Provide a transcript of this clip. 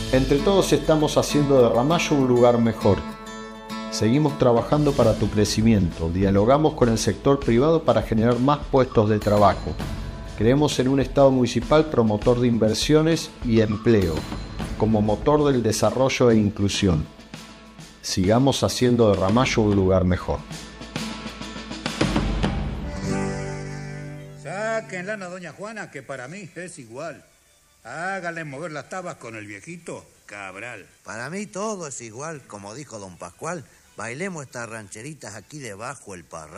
Entre todos estamos haciendo de Ramallo un lugar mejor. Seguimos trabajando para tu crecimiento, dialogamos con el sector privado para generar más puestos de trabajo. Creemos en un Estado municipal promotor de inversiones y empleo, como motor del desarrollo e inclusión. Sigamos haciendo de Ramallo un lugar mejor. Saquen lana, doña Juana, que para mí es igual. Hágale mover las tabas con el viejito Cabral. Para mí todo es igual, como dijo don Pascual. Bailemos estas rancheritas aquí debajo el parral.